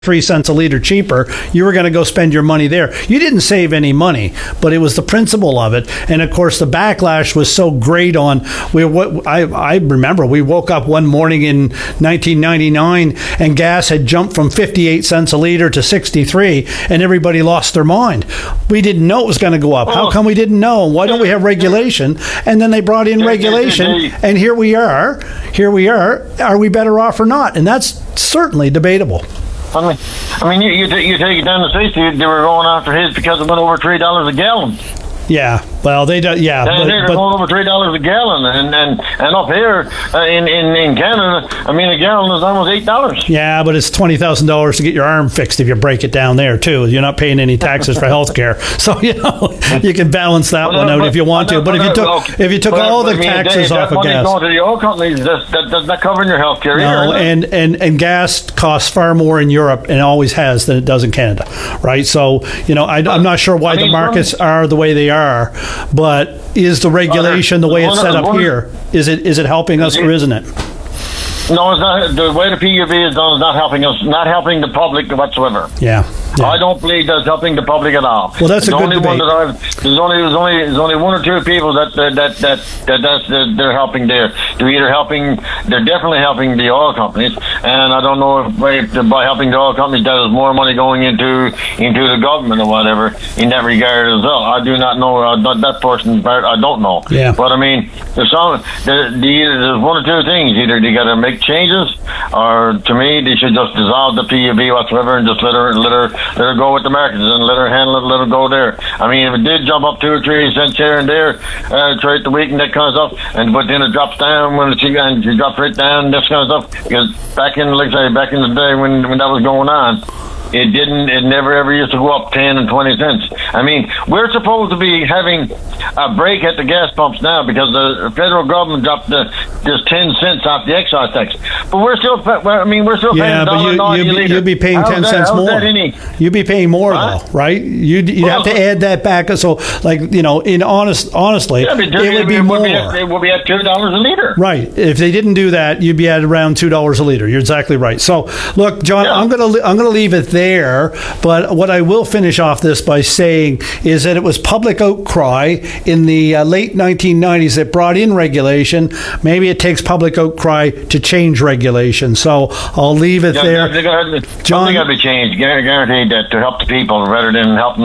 3 cents a liter cheaper, you were going to go spend your money there. You didn't save any money, but it was the principle of it. And of course, the backlash was so great on. I remember we woke up one morning in 1999 and gas had jumped from 58 cents a liter to 63, and everybody lost their mind. We didn't know it was going to go up. How come we didn't know? Why don't we have regulation? And then they brought in regulation, and here we are. Are we better off or not? And that's certainly debatable. I mean, you take it down the street. They were going after his because it went over $3 a gallon. Yeah, well, they do. Yeah, they're going over $3 a gallon, and up here in Canada, I mean, a gallon is almost $8. Yeah, but it's $20,000 to get your arm fixed if you break it down there too. You're not paying any taxes for health care, so you can balance that one out if you want to. But if you took all the taxes off of gas, going to the oil companies, that's not covering your health care. No, and gas costs far more in Europe and always has than it does in Canada, right? So I'm not sure why the markets are the way they are. But is the regulation the way it's set up here? Is it helping us or isn't it? No, it's not. The way the PUV is done is not helping us, not helping the public whatsoever. Yeah. I don't believe that's helping the public at all. Well, that's a good debate. There's only one or two people that they're helping there. They're definitely helping the oil companies, and I don't know if by helping the oil companies that is more money going into the government or whatever in that regard as well. I do not know that portion part. I don't know. Yeah. But I mean, there's one or two things. Either they got to make changes, or to me, they should just dissolve the PUB whatsoever and just let her go with the markets and let her handle it, let her go there. I mean, if it did jump up 2 or 3 cents here and there throughout the week and that kind of stuff, but then it drops down when she drops right down, this kind of stuff, because back in the day when that was going on, it never ever used to go up 10 and 20 cents. I mean, we're supposed to be having a break at the gas pumps now because the federal government dropped just 10 cents off the excise tax. But we're still paying $1.90. You'd be paying 10 cents more. You'd be paying more though, right? You'd have to add that back. So, honestly, it would be more. It would be at $2 a liter. Right. If they didn't do that, you'd be at around $2 a liter. You're exactly right. So, look, John, I'm gonna leave it there. But what I will finish off this by saying is that it was public outcry in the late 1990s that brought in regulation. Maybe it takes public outcry to change regulation. So I'll leave it there. Something got to be changed, guaranteed, that to help the people rather than helping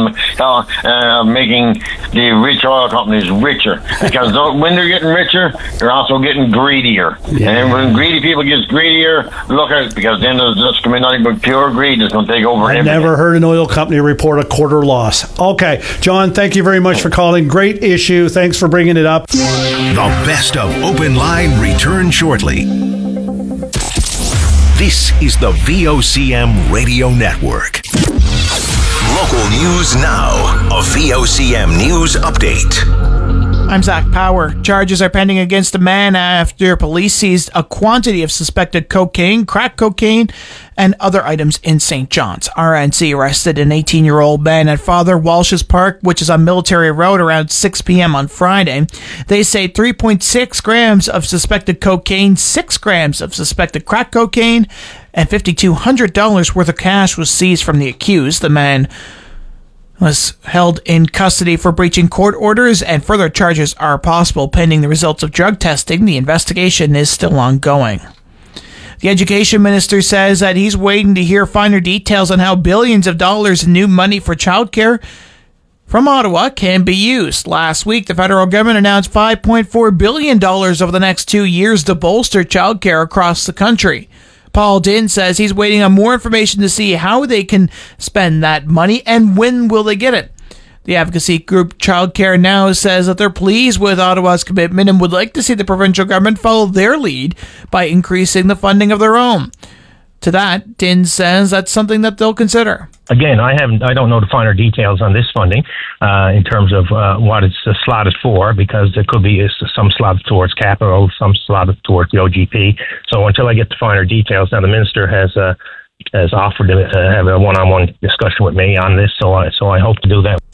making the rich oil companies richer. Because when they're getting richer, they're also getting greedier. Yeah. And when greedy people get greedier, look out, because then there's just going to be nothing but pure greed that's going to take over everything. Never heard an oil company report a quarter loss. Okay, John, thank you very much for calling. Great issue. Thanks for bringing it up. The best of Open Line returns shortly. This is the VOCM Radio Network. Local news now. A VOCM news update. I'm Zach Power. Charges are pending against a man after police seized a quantity of suspected cocaine, crack cocaine, and other items in St. John's. RNC arrested an 18-year-old man at Father Walsh's Park, which is on Military Road, around 6 p.m. on Friday. They say 3.6 grams of suspected cocaine, 6 grams of suspected crack cocaine, and $5,200 worth of cash was seized from the accused. The man was held in custody for breaching court orders, and further charges are possible pending the results of drug testing. The investigation is still ongoing. The education minister says that he's waiting to hear finer details on how billions of dollars in new money for childcare from Ottawa can be used. Last week, the federal government announced $5.4 billion over the next 2 years to bolster childcare across the country. Paul Dinn says he's waiting on more information to see how they can spend that money and when will they get it. The advocacy group Childcare Now says that they're pleased with Ottawa's commitment and would like to see the provincial government follow their lead by increasing the funding of their own. To that, Dinn says that's something that they'll consider. Again, I don't know the finer details on this funding in terms of what it's slotted for, because there could be some slotted towards capital, some slotted towards the OGP. So until I get the finer details, now the minister has offered to have a one-on-one discussion with me on this, so I hope to do that.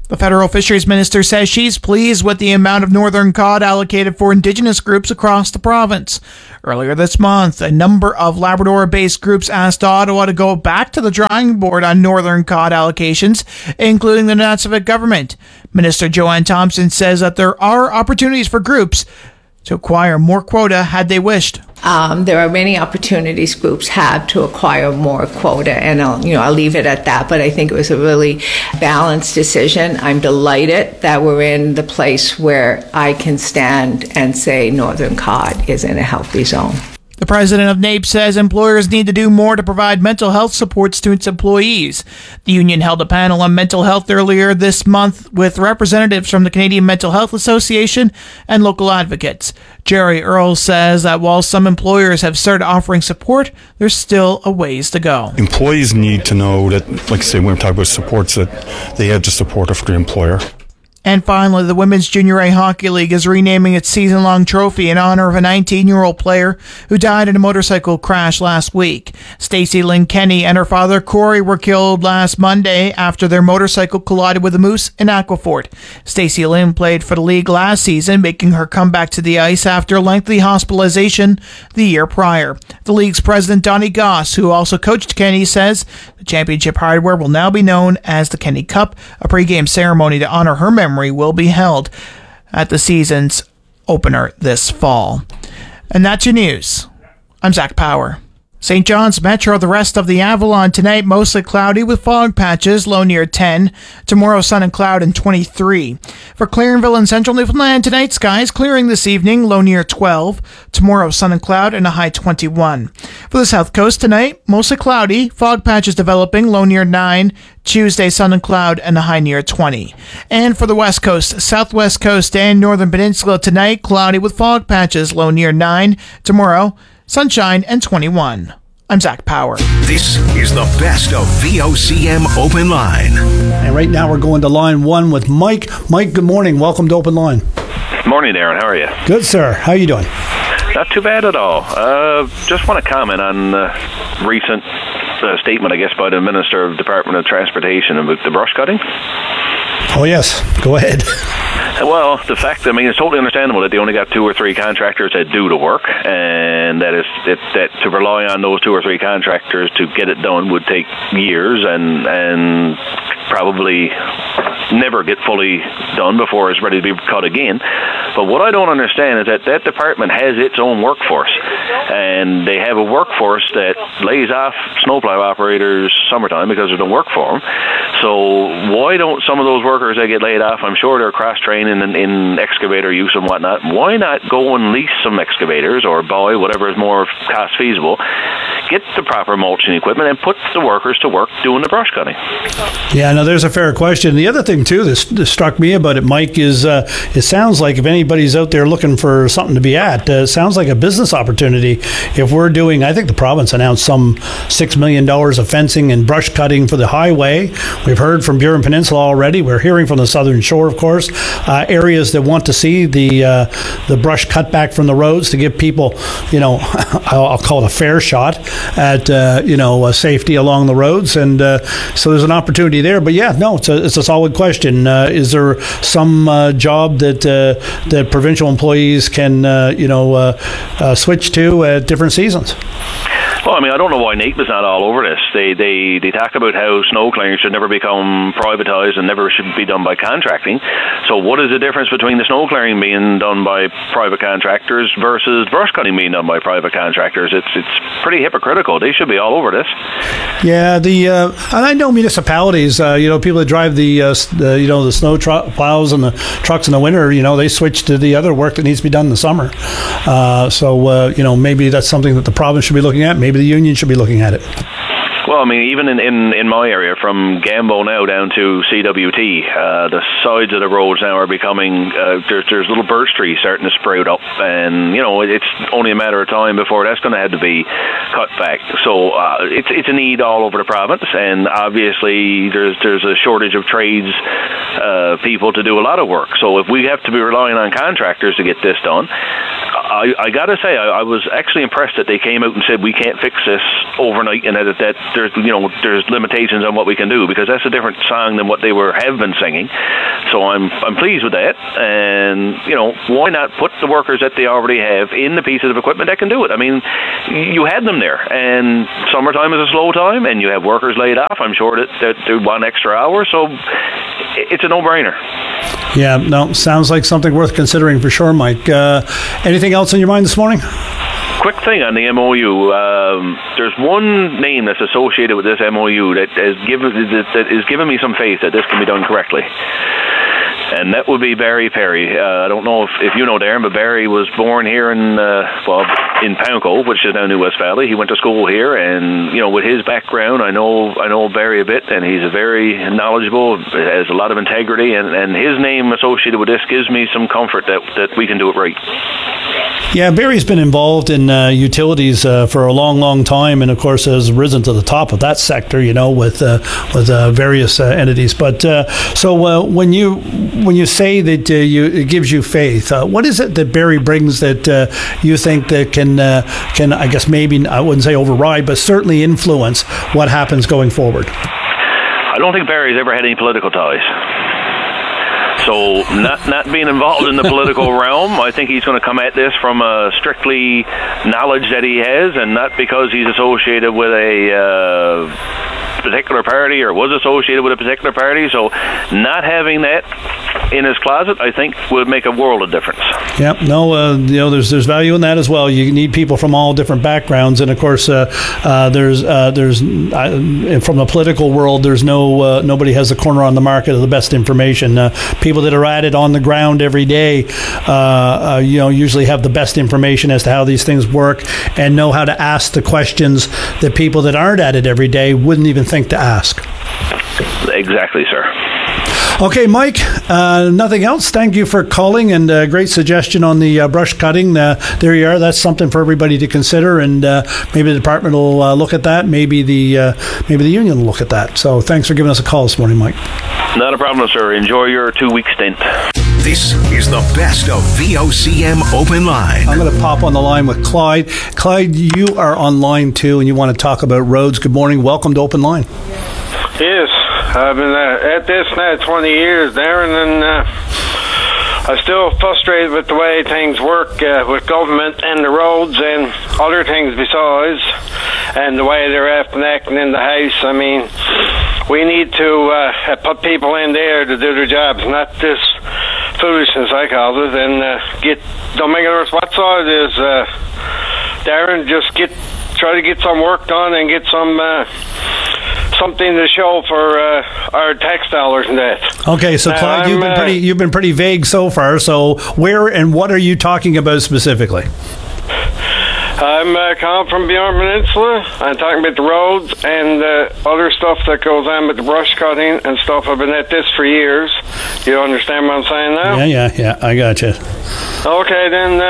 The federal fisheries minister says she's pleased with the amount of northern cod allocated for Indigenous groups across the province. Earlier this month, a number of Labrador-based groups asked Ottawa to go back to the drawing board on northern cod allocations, including the Nunavut government. Minister Joanne Thompson says that there are opportunities for groups to acquire more quota had they wished. There are many opportunities groups have to acquire more quota, and I'll leave it at that. But I think it was a really balanced decision. I'm delighted that we're in the place where I can stand and say northern cod is in a healthy zone. The president of NAPE says employers need to do more to provide mental health supports to its employees. The union held a panel on mental health earlier this month with representatives from the Canadian Mental Health Association and local advocates. Jerry Earl says that while some employers have started offering support, there's still a ways to go. Employees need to know that, like I say, when we talk about supports, that they have the support of their employer. And finally, the Women's Junior A Hockey League is renaming its season-long trophy in honor of a 19-year-old player who died in a motorcycle crash last week. Stacey Lynn Kenny and her father, Corey, were killed last Monday after their motorcycle collided with a moose in Aquafort. Stacey Lynn played for the league last season, making her comeback to the ice after a lengthy hospitalization the year prior. The league's president, Donnie Goss, who also coached Kenny, says the championship hardware will now be known as the Kenny Cup. A pregame ceremony to honor her memory will be held at the season's opener this fall. And that's your news. I'm Zach Power. St. John's Metro, the rest of the Avalon tonight, mostly cloudy with fog patches, low near 10. Tomorrow, sun and cloud and 23. For Clarenville and central Newfoundland tonight, skies clearing this evening, low near 12. Tomorrow, sun and cloud and a high 21. For the south coast tonight, mostly cloudy, fog patches developing, low near 9. Tuesday, sun and cloud and a high near 20. And for the west coast, southwest coast and northern peninsula tonight, cloudy with fog patches, low near 9. Tomorrow, sunshine and 21. I'm Zach Power. This is the best of VOCM Open Line. And right now we're going to line one with Mike. Mike, good morning. Welcome to Open Line. Morning, Darren. How are you? Good, sir. How are you doing? Not too bad at all. Just want to comment on recent statement, I guess, by the Minister of Department of Transportation about the brush cutting. Oh, yes. Go ahead. Well, the fact, it's totally understandable that they only got 2 or 3 contractors that do the work, and that to rely on those 2 or 3 contractors to get it done would take years and probably never get fully done before it's ready to be cut again. But what I don't understand is that department has its own workforce, and they have a workforce that lays off snowplow operators summertime because there's no work for them. So why don't some of those workers that get laid off, I'm sure they're cross-training in excavator use and whatnot, why not go and lease some excavators or buy whatever is more cost feasible, get the proper mulching equipment, and put the workers to work doing the brush cutting? Yeah, no, there's a fair question. The other thing, too, that struck me about it, Mike, is it sounds like if anybody's out there looking for something to be at, it sounds like a business opportunity. If we're doing, I think the province announced some $6 million of fencing and brush cutting for the highway. We've heard from Burin Peninsula already. We're hearing from the Southern Shore, of course, areas that want to see the brush cut back from the roads to give people, I'll call it a fair shot at, safety along the roads. And so there's an opportunity there. But yeah, no, it's a solid question. Is there some job that provincial employees can, switch to at different seasons? Well, I don't know why NAPE is not all over this. They talk about how snow clearing should never become privatized and never should be done by contracting. So what is the difference between the snow clearing being done by private contractors versus brush cutting being done by private contractors? It's pretty hypocritical. They should be all over this. Yeah, and I know municipalities, people that drive the snow plows and the trucks in the winter, they switch to the other work that needs to be done in the summer. So maybe that's something that the province should be looking at. Maybe the union should be looking at it. Well, even in my area, from Gambo now down to CWT, the sides of the roads now are becoming, there's little birch trees starting to sprout up, and, it's only a matter of time before that's going to have to be cut back. So it's a need all over the province, and obviously there's a shortage of trades people to do a lot of work. So if we have to be relying on contractors to get this done, I got to say, I was actually impressed that they came out and said we can't fix this overnight, and that there's limitations on what we can do, because that's a different song than what they have been singing. So I'm pleased with that, and why not put the workers that they already have in the pieces of equipment that can do it? I mean, you had them there, and summertime is a slow time, and you have workers laid off. I'm sure that they want extra hours, so it's a no-brainer. Yeah, no, sounds like something worth considering for sure, Mike. Anything else on your mind this morning? Quick thing on the MOU. There's one name that's associated with this MOU that is giving me some faith that this can be done correctly. And that would be Barry Perry. I don't know if you know, Darren, but Barry was born here in Pownco, which is now New West Valley. He went to school here, and with his background, I know Barry a bit, and he's a very knowledgeable, has a lot of integrity, and his name associated with this gives me some comfort that we can do it right. Yeah, Barry's been involved in utilities for a long, long time, and of course has risen to the top of that sector, with various entities. But so when you say that it gives you faith, what is it that Barry brings that you think that can I guess maybe I wouldn't say override, but certainly influence what happens going forward? I don't think Barry's ever had any political ties. So not being involved in the political realm, I think he's going to come at this from strictly knowledge that he has, and not because he's associated with a particular party or was associated with a particular party. So not having that in his closet, I think, would make a world of difference. Yep. No, there's value in that as well. You need people from all different backgrounds, and of course, there's from the political world, there's nobody has the corner on the market of the best information. People that are at it on the ground every day, usually have the best information as to how these things work and know how to ask the questions that people that aren't at it every day wouldn't even think to ask. Exactly, sir. Okay, Mike, nothing else. Thank you for calling, and great suggestion on the brush cutting. There you are. That's something for everybody to consider, and maybe the department will look at that. Maybe the union will look at that. So thanks for giving us a call this morning, Mike. Not a problem, sir. Enjoy your 2-week stint. This is the best of VOCM Open Line. I'm going to pop on the line with Clyde. Clyde, you are on line too, and you want to talk about roads. Good morning. Welcome to Open Line. Yes, I've been at this now 20 years, Darren, and I'm still frustrated with the way things work with government and the roads and other things besides, and the way they're acting in the House. I mean, we need to put people in there to do their jobs, not this foolishness, I call it, and don't make it worse what side it is, Darren, just try to get some work done and get something to show for our tax dollars and that. Okay, so Clyde, you've been pretty vague so far. So where and what are you talking about specifically? I'm calling from Bjorn Peninsula. I'm talking about the roads and other stuff that goes on with the brush cutting and stuff. I've been at this for years. You understand what I'm saying now? Yeah, I got you. Okay, then,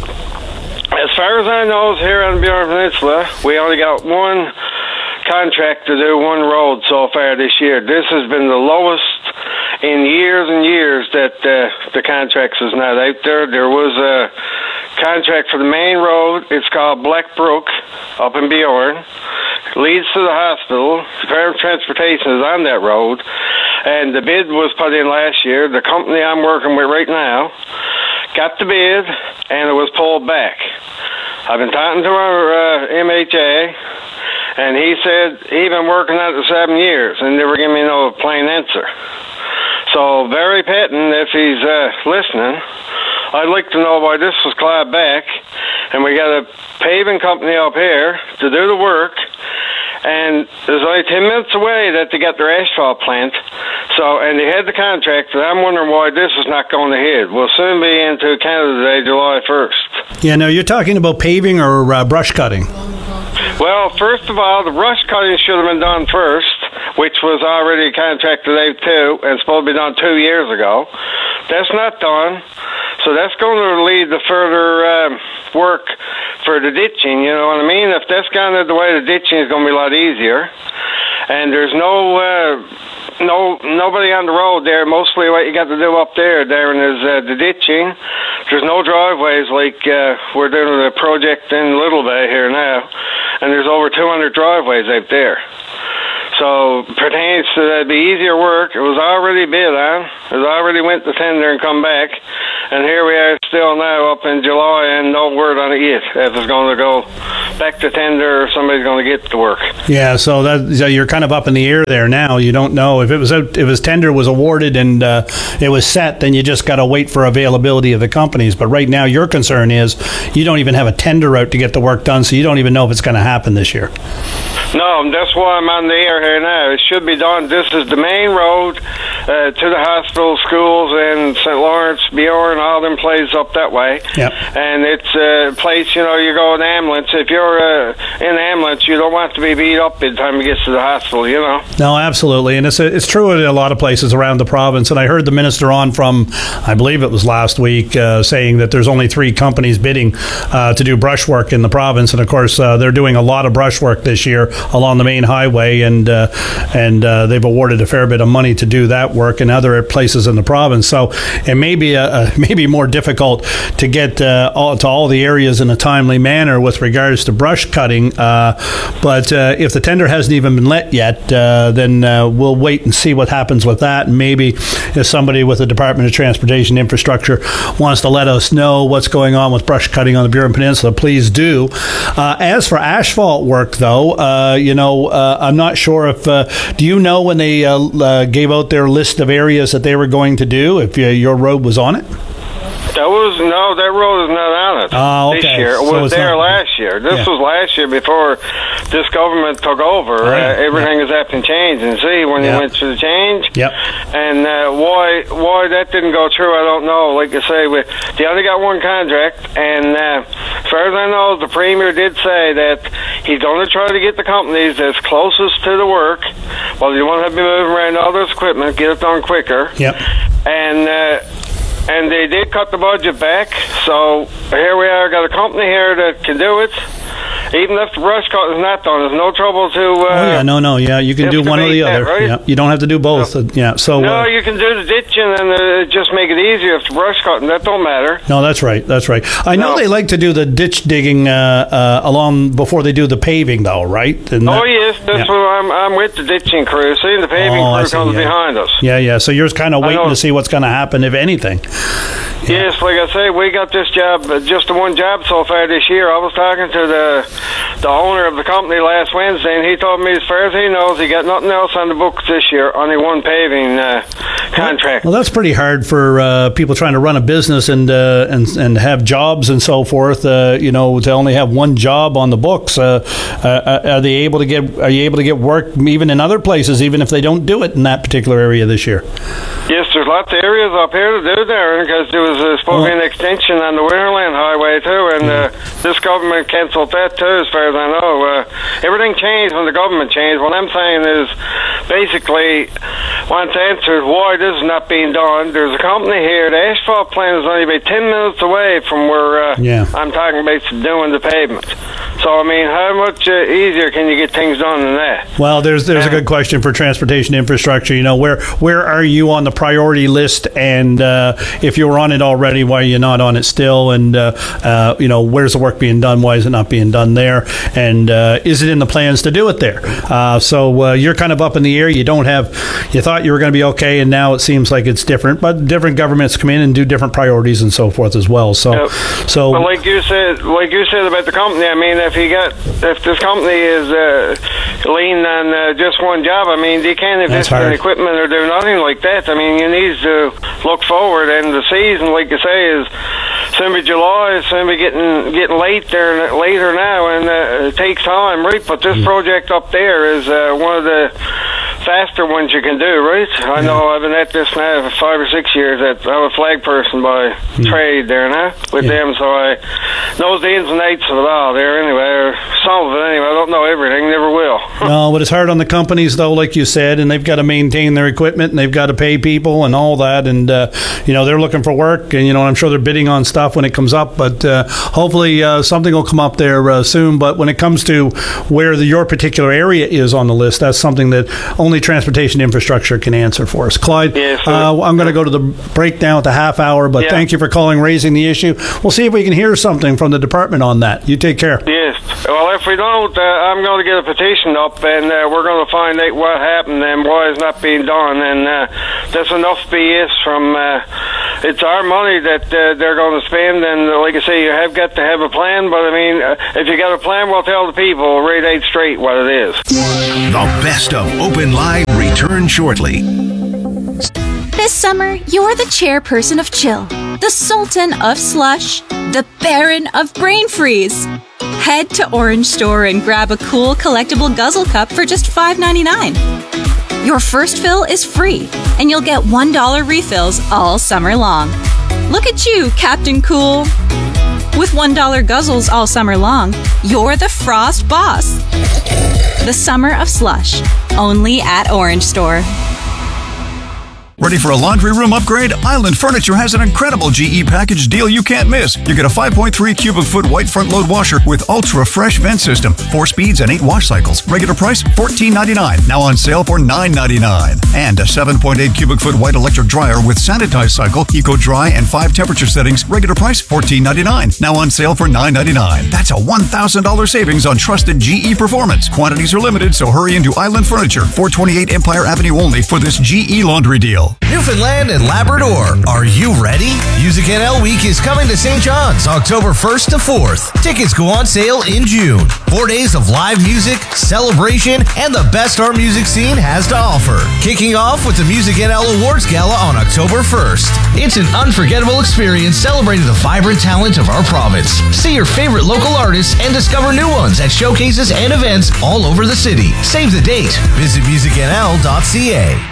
as far as I know, here on Bjorn Peninsula, we only got one contract to do one road so far this year. This has been the lowest in years and years that the contracts is not out there. There was a contract for the main road. It's called Black Brook up in Bjorn. Leads to the hospital. Department of Transportation is on that road, and the bid was put in last year. The company I'm working with right now got the bid, and it was pulled back. I've been talking to our MHA, and he said he'd been working on it for 7 years and never gave me no plain answer. So Barry Patton, if he's listening, I'd like to know why this was clawed back, and we got a paving company up here to do the work, and there's only 10 minutes away that they got their asphalt plant. So, and they had the contract, and I'm wondering why this is not going ahead. We'll soon be into Canada Day, July 1st. Yeah, no, you're talking about paving or brush cutting? Well, first of all, the brush cutting should have been done first, which was already contracted out too, and supposed to be done 2 years ago. That's not done, so that's going to lead to further work for the ditching, you know what I mean? If that's gone the way, the ditching is going to be a lot easier. And there's nobody on the road there. Mostly what you got to do up there, Darren, is the ditching, there's no driveways like we're doing a project in Little Bay here now, and there's over 200 driveways out there. So pertains to that'd be easier work. It was already bid on. It already went to tender and come back. And here we are still now up in July and no word on it yet. If it's going to go back to tender or somebody's going to get to work. Yeah, so you're kind of up in the air there now. You don't know if tender was awarded and it was set, then you just got to wait for availability of the companies. But right now your concern is you don't even have a tender out to get the work done, so you don't even know if it's going to happen this year. No, that's why I'm on the air here now. It should be done. This is the main road to the hospital, schools, and St. Lawrence, Bjorn, all them places up that way. Yep. And it's a place, you go in ambulance. If you're in ambulance, you don't want to be beat up by the time you get to the hospital, No, absolutely. And it's true in a lot of places around the province. And I heard the minister on from, I believe it was last week, saying that there's only 3 companies bidding to do brush work in the province. And, of course, they're doing a lot of brush work this year along the main highway, and they've awarded a fair bit of money to do that work in other places in the province. So it may be more difficult to get to all the areas in a timely manner with regards to brush cutting. But if the tender hasn't even been let yet, then we'll wait and see what happens with that. And maybe if somebody with the Department of Transportation Infrastructure wants to let us know what's going on with brush cutting on the Burin Peninsula, please do. As for asphalt work, though, I'm not sure if do you know when they gave out their list of areas that they were going to do, if your road was on it? That road is not on it this year. It was there last year. This was last year before this government took over. Right. Everything has happened changed. And see, when you went to the change, and why that didn't go through, I don't know. Like I say, they only got one contract, and as far as I know, the Premier did say that he's going to try to get the companies that's closest to the work. Well, you won't have to be moving around all this equipment, get it done quicker. Yep. And they did cut the budget back, so here we are, got a company here that can do it. Even if the brush cut is not done, there's no trouble to... you can do one or the other. Right? Yeah, you don't have to do both. No, you can do the ditching and just make it easier if the brush cutting. That don't matter. No, that's right. I know they like to do the ditch digging along before they do the paving, though, right? Yes, that's what I'm with the ditching crew. See, the paving crew comes behind us. Yeah. So you're kind of waiting to see what's going to happen, if anything. Yeah. Yes, like I say, we got this job, just the one job so far this year. I was talking to the owner of the company last Wednesday, and he told me as far as he knows, he got nothing else on the books this year, only one paving contract. Well, that's pretty hard for people trying to run a business and have jobs and so forth. To only have one job on the books. Are you able to get work even in other places, even if they don't do it in that particular area this year? Yes, there's lots of areas up here to do there, because there was supposed to be an extension on the Winterland Highway too, and this government cancelled that too, as far as I know. Everything changed when the government changed. What I'm saying is, basically, want to answer why this is not being done. There's a company here, the asphalt plant is only about 10 minutes away from where I'm talking about doing the pavement. So, I mean, how much easier can you get things done than that? Well, there's a good question for transportation infrastructure. Where are you on the priority list? And if you were on it already, why are you not on it still? And where's the work being done? Why is it not being done there? And is it in the plans to do it there? So you're kind of up in the air. You thought you were going to be okay, and now it seems like it's different. But different governments come in and do different priorities and so forth as well. So, but like you said about the company, I mean, if this company is leaning on just one job, I mean, they can't invest in equipment or do nothing like that. I mean, you need to look forward, and the season, like you say, is soon be July. It's soon be getting later now, and it takes time, right? But this project up there is one of the faster ones you can do, right? I know I've been at this now for 5 or 6 years. I'm a flag person by trade there now with them, so I knows the ins and outs of it all there anyway, or some of it anyway. I don't know everything, never will. No, but it's hard on the companies, though, like you said, and they've got to maintain their equipment, and they've got to pay people and all that, and, they're looking for work, and, I'm sure they're bidding on stuff when it comes up, but hopefully something will come up there soon. But when it comes to where your particular area is on the list, that's something that only transportation infrastructure can answer for us. Clyde, yes, I'm going to go to the break now at the half hour, but thank you for calling, raising the issue. We'll see if we can hear something from the department on that. You take care. Yes. Well, if we don't, I'm going to get a petition up, and we're going to find out what happened and why it's not being done. And that's enough BS from. It's our money that they're going to spend, and like I say, you have got to have a plan. But I mean, if you got a plan, we'll tell the people right out straight what it is. The best of Open Line return shortly. This summer, you're the chairperson of Chill, the Sultan of Slush, the Baron of Brain Freeze. Head to Orange Store and grab a cool collectible guzzle cup for just $5.99. Your first fill is free, and you'll get $1 refills all summer long. Look at you, Captain Cool. With $1 guzzles all summer long, you're the Frost Boss. The Summer of Slush, only at Orange Store. Ready for a laundry room upgrade? Island Furniture has an incredible GE package deal you can't miss. You get a 5.3 cubic foot white front load washer with ultra fresh vent system, 4 speeds and 8 wash cycles. Regular price $14.99, now on sale for $9.99. And a 7.8 cubic foot white electric dryer with sanitized cycle, eco dry and 5 temperature settings. Regular price $14.99, now on sale for $9.99. That's a $1,000 savings on trusted GE performance. Quantities are limited, so hurry into Island Furniture, 428 Empire Avenue only for this GE laundry deal. Newfoundland and Labrador, are you ready? Music NL Week is coming to St. John's October 1st to 4th. Tickets go on sale in June. 4 days of live music, celebration, and the best our music scene has to offer. Kicking off with the Music NL Awards Gala on October 1st. It's an unforgettable experience celebrating the vibrant talent of our province. See your favorite local artists and discover new ones at showcases and events all over the city. Save the date. Visit musicnl.ca.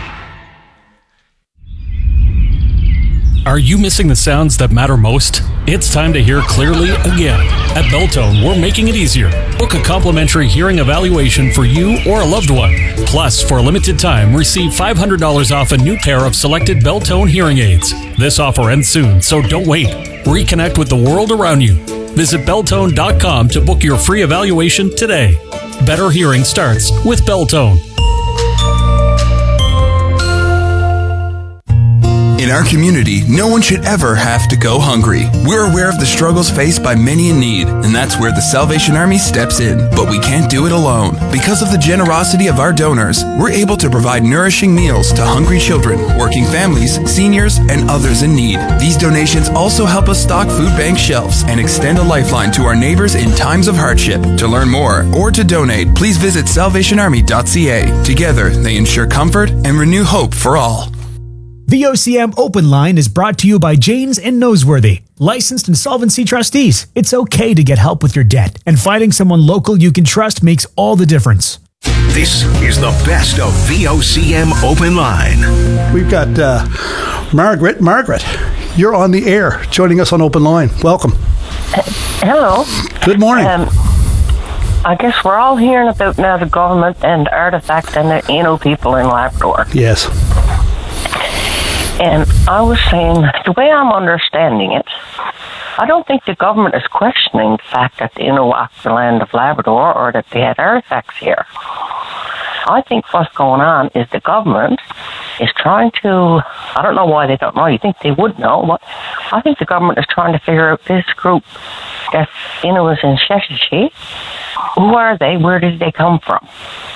Are you missing the sounds that matter most? It's time to hear clearly again. At Beltone, we're making it easier. Book a complimentary hearing evaluation for you or a loved one. Plus, for a limited time, receive $500 off a new pair of selected Beltone hearing aids. This offer ends soon, so don't wait. Reconnect with the world around you. Visit Beltone.com to book your free evaluation today. Better hearing starts with Beltone. In our community, no one should ever have to go hungry. We're aware of the struggles faced by many in need, and that's where the Salvation Army steps in. But we can't do it alone. Because of the generosity of our donors, we're able to provide nourishing meals to hungry children, working families, seniors, and others in need. These donations also help us stock food bank shelves and extend a lifeline to our neighbors in times of hardship. To learn more or to donate, please visit salvationarmy.ca. Together, they ensure comfort and renew hope for all. VOCM Open Line is brought to you by Janes and Noseworthy, licensed insolvency trustees. It's okay to get help with your debt, and finding someone local you can trust makes all the difference. This is the best of VOCM Open Line. We've got Margaret. Margaret, you're on the air, joining us on Open Line. Welcome. Hello. Good morning. I guess we're all hearing about now the government and artifact and the people in Labrador. Yes. And I was saying, the way I'm understanding it, I don't think the government is questioning the fact that the Innu walked the land of Labrador or that they had artifacts here. I think what's going on is the government is trying to, I don't know why they don't know, you think they would know, but I think the government is trying to figure out this group that Innu was in Sheshatshiu. Who are they? Where did they come from?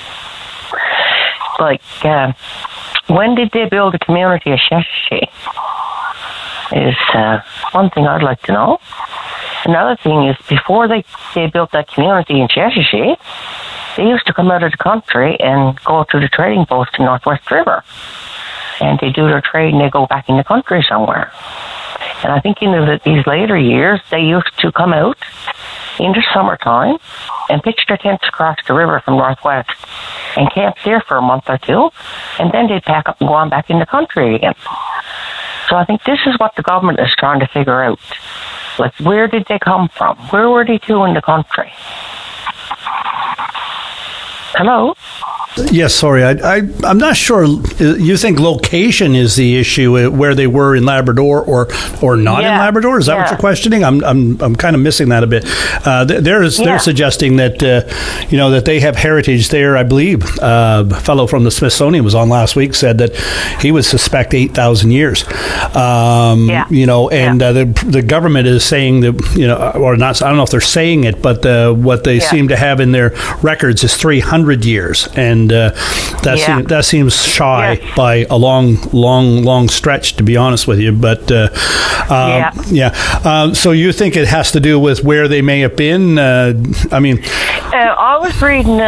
Like, when did they build the community of Sheshatshiu? Is one thing I'd like to know. Another thing is, before they built that community in Sheshatshiu, they used to come out of the country and go to the trading post in Northwest River. And they do their trade and they go back in the country somewhere. And I think in these later years, they used to come out in the summertime and pitch their tents across the river from Northwest and camp there for a month or two, and then they'd pack up and go on back in the country again. So I think this is what the government is trying to figure out. Like, where did they come from? Where were they to in the country? Hello? Yes, sorry. I'm not sure. You think location is the issue, where they were in Labrador or not in Labrador? Is that what you're questioning? I'm kind of missing that a bit. They're suggesting that that they have heritage there. I believe a fellow from the Smithsonian was on last week, said that he would suspect 8,000 years. The government is saying that or not. I don't know if they're saying it, but what they seem to have in their records is 300 years, and that seems shy by a long stretch, to be honest with you. But so you think it has to do with where they may have been? I was reading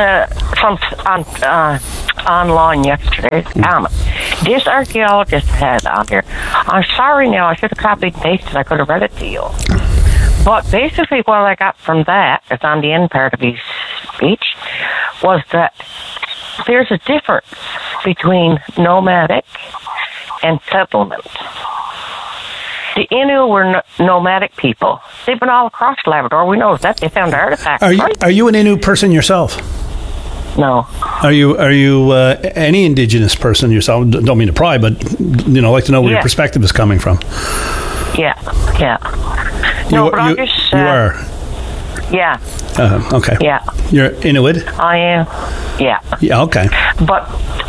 online yesterday. This archaeologist had on here. I'm sorry now, I should have copied and pasted. I could have read it to you. But basically what I got from that, it's on the end part of his speech, was that there's a difference between nomadic and settlement. The Innu were nomadic people. They've been all across Labrador. We know that. They found artifacts. Are you an Innu person yourself? No. Are you any Indigenous person yourself? Don't mean to pry, but I'd like to know where your perspective is coming from. Yeah. You are. Yeah. Okay. Yeah. You're Inuit? I am. Yeah. Yeah, okay. But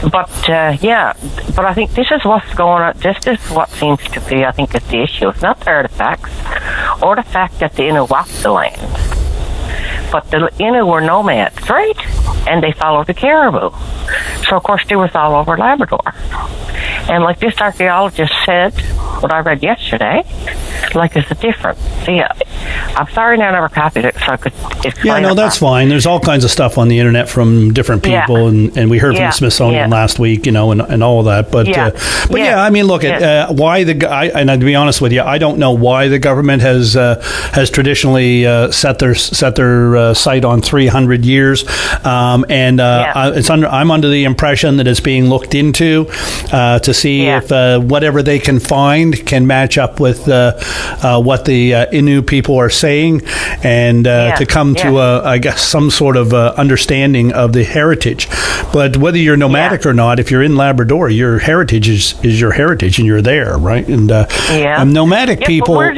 I think this is what's going on. This is what seems to be, I think, is the issue. It's not the artifacts or the fact that the Innu walked the land. But the Innu were nomads, right? And they followed the caribou. So, of course, they was all over Labrador. And like this archaeologist said, what I read yesterday, like there's a difference. See, I'm sorry I never copied it, so I could explain. Yeah, no, that's fine. There's all kinds of stuff on the internet from different people, and we heard from the Smithsonian last week, and all of that. But look at why the guy. And to be honest with you, I don't know why the government has traditionally set their sight on 300 years, I'm under the impression that it's being looked into to see if whatever they can find can match up with what the Innu people are saying, and to come to I guess some sort of understanding of the heritage. But whether you're nomadic or not, if you're in Labrador, your heritage is your heritage, and you're there, right? And nomadic people. Where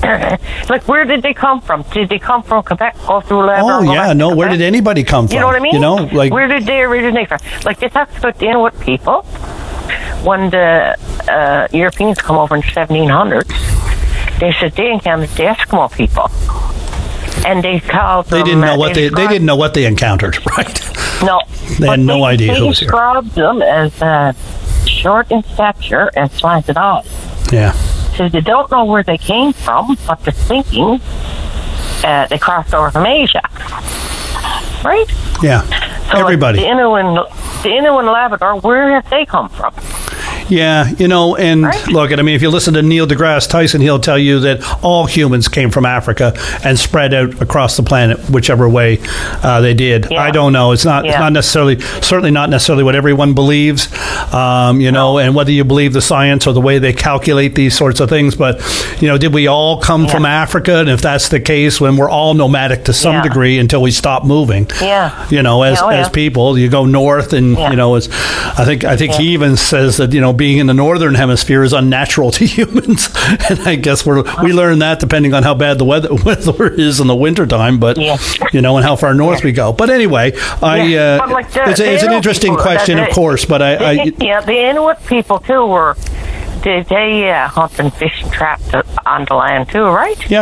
did they come from? Did they come from Quebec, go through Labrador? Oh yeah, no. Where did anybody come from? You know what I mean? Where did they originate from? Like they talked about the Inuit people when the Europeans come over in the 1700s. They said they encountered the Eskimo people, and they called them. They didn't know what they didn't know what they encountered, right? No, they had no idea who was here. They described them as short in stature and slanted eyes. Yeah. So they don't know where they came from, but they're thinking they crossed over from Asia, right? Yeah. So everybody. Like the Innu and Labrador, where have they come from? Yeah, look, if you listen to Neil deGrasse Tyson, he'll tell you that all humans came from Africa and spread out across the planet, whichever way they did. Yeah. I don't know. It's not certainly not necessarily what everyone believes, and whether you believe the science or the way they calculate these sorts of things. But, did we all come from Africa? And if that's the case, when we're all nomadic to some degree until we stop moving, as people, you go north and, I think he even says that, being in the northern hemisphere is unnatural to humans, and I guess we learn that depending on how bad the weather is in the wintertime, but and how far north we go. But anyway, it's an interesting question, of course. But the Inuit people too were. They hunt and fish and trap on the land too, right? Yeah.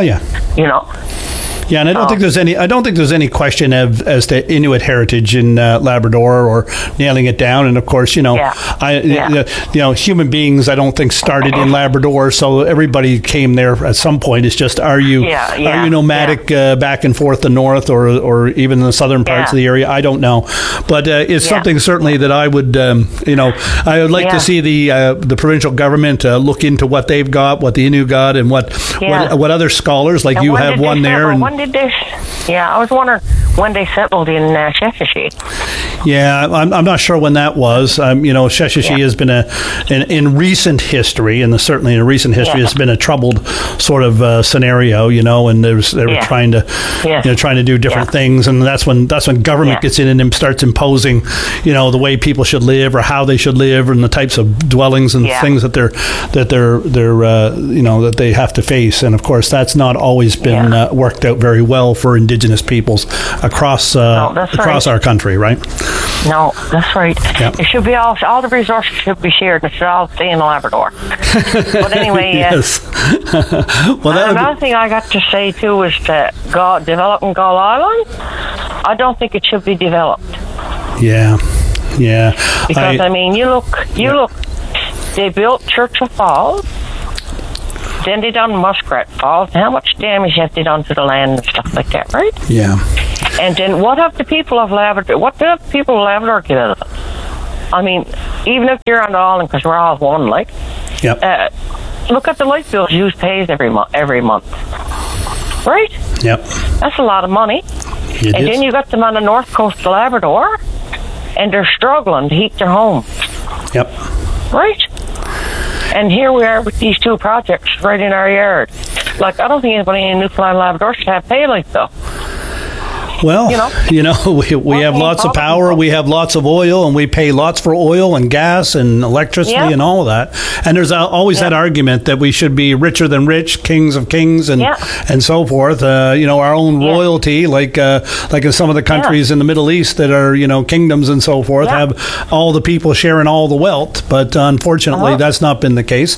Yeah, and I don't think there's any question as to Inuit heritage in Labrador or nailing it down. And of course, human beings I don't think started in Labrador, so everybody came there at some point. It's just are you nomadic back and forth the north or even in the southern parts of the area? I don't know, but it's something certainly that I would I would like to see the provincial government look into what they've got, what the Innu got, and what other scholars like you have one there. And did this? Yeah, I was wondering when they settled in Sheshatshiu. Yeah, I'm not sure when that was. Sheshatshiu has been in recent history, and certainly in recent history, has been a troubled sort of scenario. And they were trying to do different things, and that's when government gets in and starts imposing, the way people should live or how they should live, and the types of dwellings and things that they have to face. And of course, that's not always been worked out very well for Indigenous peoples across our country, right? No, that's right. Yep. It should be all the resources should be shared. It should all stay in Labrador. But anyway, yes. Another thing I got to say too is that developing Gull Island, I don't think it should be developed. Yeah. Because you look. They built Churchill Falls. Then they done Muskrat Falls. How much damage have they done to the land and stuff like that, right? Yeah. And then what have the people of Labrador? What do the people of Labrador get out of it? Even if you're on the island, because we're all one, like. Yep. Look at the light bills you pays every month, right? Yep. That's a lot of money. Then you got them on the north coast of Labrador, and they're struggling to heat their homes. Yep. Right. And here we are with these two projects right in our yard. Like, I don't think anybody in Newfoundland and Labrador should have pay like that. Well, we have lots of power, we have lots of oil, and we pay lots for oil and gas and electricity and all of that. And there's always that argument that we should be richer than rich, kings of kings, and so forth. Our own royalty, like in some of the countries in the Middle East that are kingdoms and so forth, have all the people sharing all the wealth. But unfortunately, that's not been the case.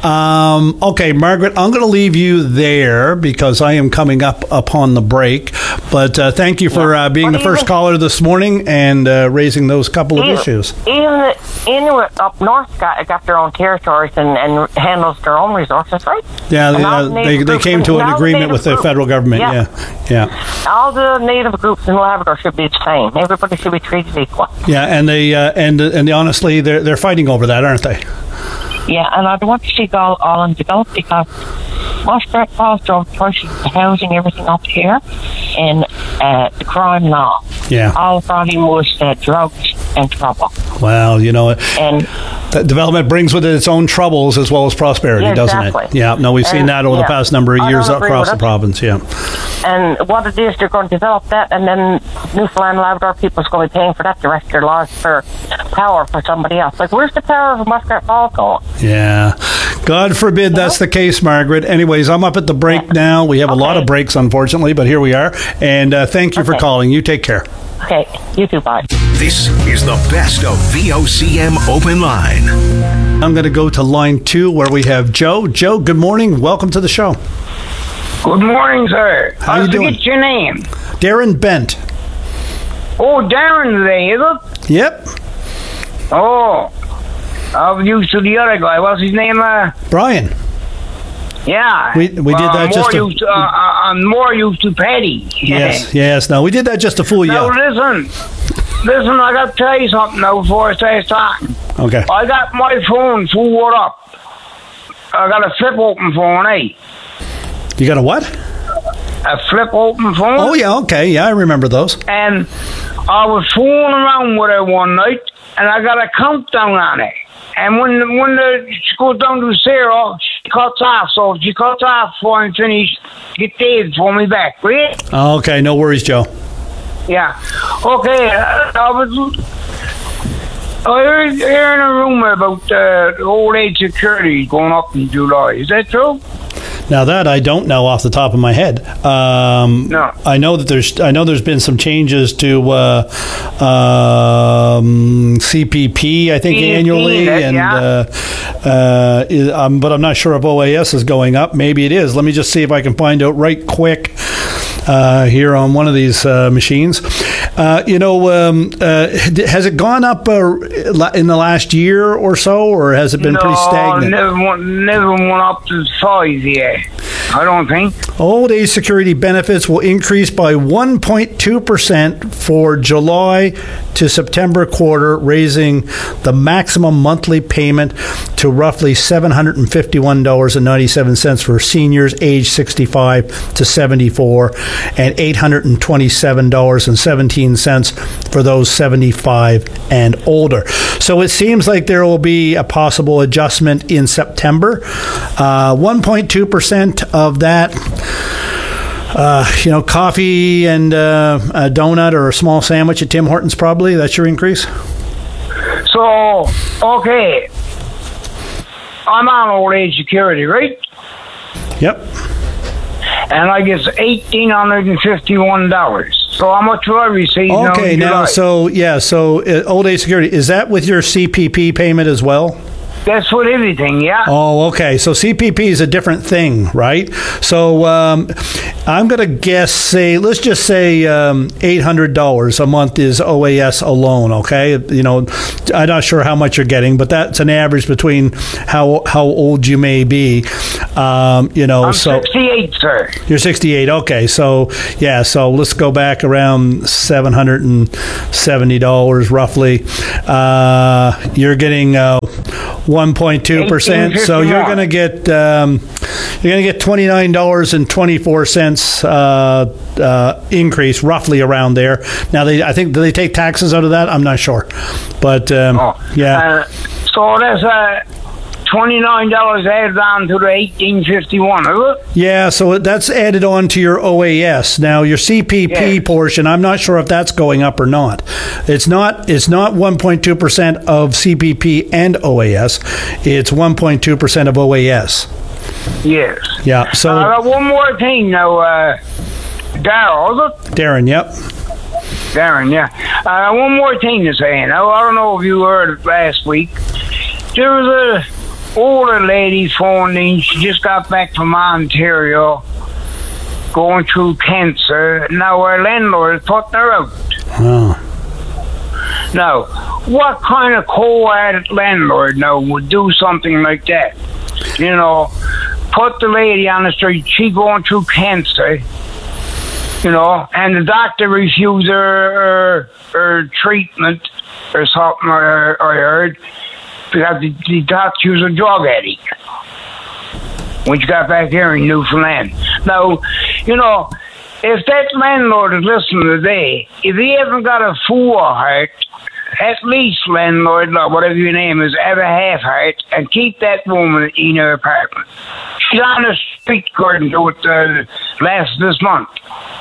Okay, Margaret, I'm going to leave you there because I am coming up upon the break. But thank you for being the first caller this morning and raising those couple of issues. Even Inuit up north got their own territories and handles their own resources, right? Yeah, they came to an agreement with the federal government. Yeah. All the native groups in Labrador should be the same. Everybody should be treated equal. Yeah, and they honestly they're fighting over that, aren't they? Yeah, and I'd want to see Gull Island develop because Muskrat Falls drove prices, the housing, everything up here, and the crime law. Yeah. All the problem was drugs and trouble. Well, and that development brings with it its own troubles as well as prosperity, doesn't it? Yeah. No, we've seen that over the past number of years across the province. Yeah. And what it is, they're going to develop that, and then Newfoundland and Labrador people's going to be paying for that the rest of their lives for power for somebody else. Like, where's the power of Muskrat Falls going? Yeah. God forbid that's the case, Margaret. Anyways, I'm up at the break now. We have a lot of breaks, unfortunately, but here we are. And thank you for calling. You take care. Okay. You too. Bye. This is the best of VOCM Open Line. I'm going to go to line 2 where we have Joe. Joe, good morning. Welcome to the show. Good morning, sir. How you doing? What's your name? Darren Bent. Oh, Darren today, is it? Yep. Oh, I'm used to the other guy. What's his name? Brian. Yeah. We did that just to... I'm more used to Paddy. Yes. No, we did that just to fool you. Now, listen, I got to tell you something now before I start talking. Okay. I got my phone full up. I got a flip open phone, eh? You got a what? A flip open phone. Oh, yeah, okay. Yeah, I remember those. And I was fooling around with it one night, and I got a countdown on it. And when she goes down to 0, she cuts off. So if she cuts off before I'm finished, get Dave for me back, right? Okay, no worries, Joe. Yeah. Okay, I heard hearing a rumor about old age security going up in July. Is that true? Now that I don't know off the top of my head. No. I know that there's been some changes to CPP, I think, annually, but I'm not sure if OAS is going up. Maybe it is. Let me just see if I can find out right quick here on one of these machines. Has it gone up in the last year or so, or has it been pretty stagnant? Never went up to 5 yet. I don't think. Old age security benefits will increase by 1.2% for July to September quarter, raising the maximum monthly payment to roughly $751.97 for seniors age 65 to 74 and $827.17 for those 75 and older. So it seems like there will be a possible adjustment in September. 1.2% of that, coffee and a donut or a small sandwich at Tim Hortons, probably. That's your increase? So, okay. I'm on old age security, right? Yep. And I get $1,851. So how much will I receive now? Okay, now, so old age security, is that with your CPP payment as well? That's with everything, yeah. Oh, okay. So CPP is a different thing, right? So I'm going to guess, let's just say $800 a month is OAS alone, okay? I'm not sure how much you're getting, but that's an average between how old you may be. I'm 68, sir. You're 68, okay. So, so let's go back around $770 roughly. You're getting 1.2%. So you're going to get $29.24 increase, roughly around there. Now, I think, do they take taxes out of that? I'm not sure, but yeah. So that's $29 added on to the $1,851, is it? Yeah, so that's added on to your OAS. Now, your CPP portion, I'm not sure if that's going up or not. It's not 1.2% of CPP and OAS. It's 1.2% of OAS. Yes. Yeah. So one more thing now, Darryl, is it? Darren, yep. Darren, yeah. One more thing to say. Now, I don't know if you heard it last week. There was a older lady phoned in. She just got back from Ontario, going through cancer. Now her landlord is putting her out. Oh. Now, what kind of cold-hearted landlord now would do something like that? Put the lady on the street. She going through cancer. And the doctor refused her treatment or something. I heard. Because he thought she was a drug addict when she got back here in Newfoundland. Now, if that landlord is listening today, if he hasn't got a full heart, at least landlord, whatever your name is, have a half heart and keep that woman in her apartment. She's on the street according to it this month.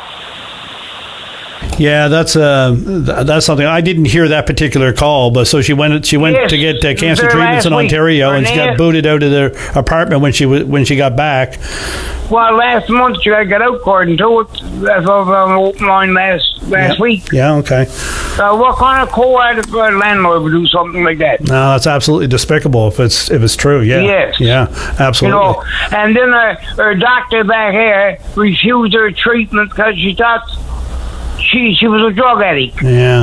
Yeah, that's something. I didn't hear that particular call, but so she went to get cancer treatments in Ontario, and she got booted out of their apartment when she got back. Well, last month she got out according to it. That's what was on the open line last week. Yeah, okay. What kind of cold-hearted landlord would do something like that? No, that's absolutely despicable if it's true. Yeah. Yes. Yeah, absolutely. And then her doctor back here refused her treatment because she thought she was a drug addict. Yeah.